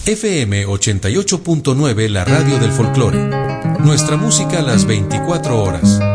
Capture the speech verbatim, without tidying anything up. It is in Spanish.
F M ochenta y ocho punto nueve, la radio del folclore. Nuestra música a las veinticuatro horas.